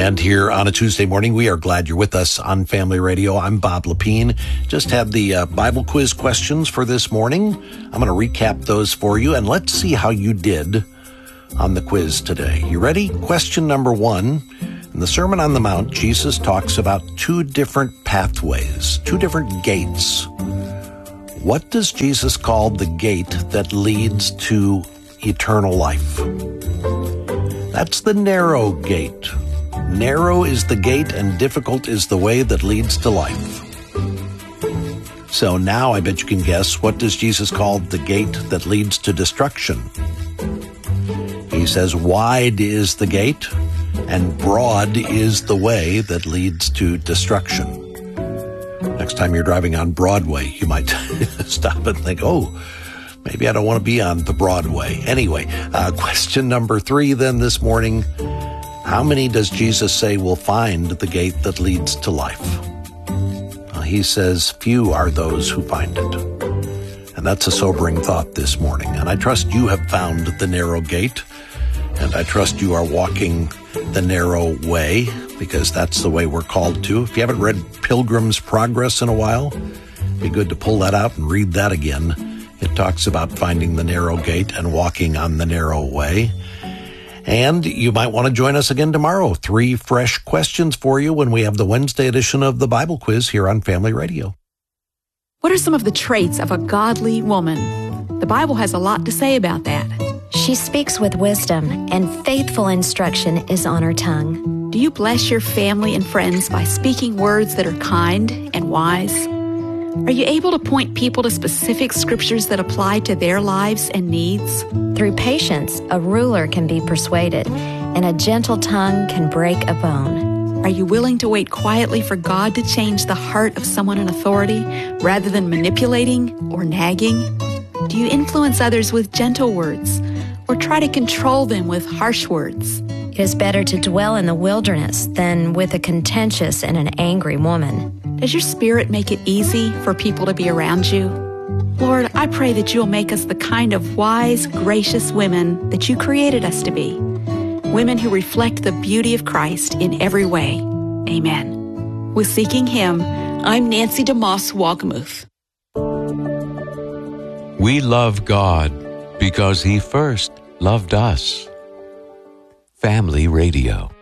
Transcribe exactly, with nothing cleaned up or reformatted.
And here on a Tuesday morning, we are glad you're with us on Family Radio. I'm Bob Lepine. Just had the uh, Bible quiz questions for this morning. I'm going to recap those for you, and let's see how you did on the quiz today. You ready? Question number one. In the Sermon on the Mount, Jesus talks about two different pathways, two different gates. What does Jesus call the gate that leads to eternal life? That's the narrow gate. Narrow is the gate and difficult is the way that leads to life. So now I bet you can guess, what does Jesus call the gate that leads to destruction? He says wide is the gate and broad is the way that leads to destruction. Next time you're driving on Broadway, you might stop and think, oh, maybe I don't want to be on the Broadway. Anyway, uh, question number three then this morning. How many does Jesus say will find the gate that leads to life? Uh, he says, few are those who find it. And that's a sobering thought this morning. And I trust you have found the narrow gate. And I trust you are walking the narrow way, because that's the way we're called to. If you haven't read Pilgrim's Progress in a while, it'd be good to pull that out and read that again. It talks about finding the narrow gate and walking on the narrow way. And you might want to join us again tomorrow. Three fresh questions for you when we have the Wednesday edition of the Bible Quiz here on Family Radio. What are some of the traits of a godly woman? The Bible has a lot to say about that. She speaks with wisdom, and faithful instruction is on her tongue. Do you bless your family and friends by speaking words that are kind and wise? Are you able to point people to specific scriptures that apply to their lives and needs? Through patience, a ruler can be persuaded, and a gentle tongue can break a bone. Are you willing to wait quietly for God to change the heart of someone in authority rather than manipulating or nagging? Do you influence others with gentle words or try to control them with harsh words? It is better to dwell in the wilderness than with a contentious and an angry woman. Does your spirit make it easy for people to be around you? Lord, I pray that you'll make us the kind of wise, gracious women that you created us to be. Women who reflect the beauty of Christ in every way. Amen. With Seeking Him, I'm Nancy DeMoss Wogmuth. We love God because He first loved us. Family Radio.